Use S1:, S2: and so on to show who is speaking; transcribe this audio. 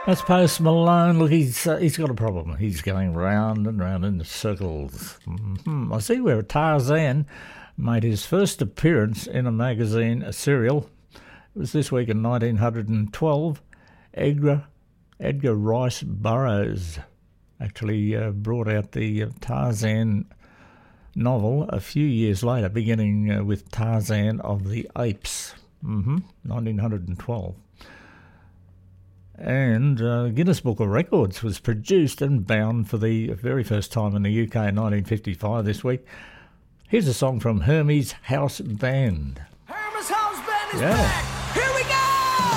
S1: That's Post Malone. Look, he's got a problem. He's going round and round in circles. I see where Tarzan made his first appearance in a magazine, a serial. It was this week in 1912. Edgar Rice Burroughs actually brought out the Tarzan novel a few years later, beginning with Tarzan of the Apes, 1912. And Guinness Book of Records was produced and bound for the very first time in the UK in 1955 this week. Here's a song from Hermes House Band.
S2: Hermes House Band is back!